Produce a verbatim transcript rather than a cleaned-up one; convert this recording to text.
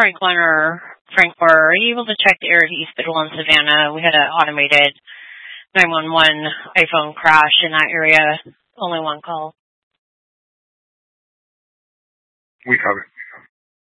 Franklin or Frank, were you able to check the area hospital in Savannah? We had an automated nine one one iPhone crash in that area. Only one call. We haven't.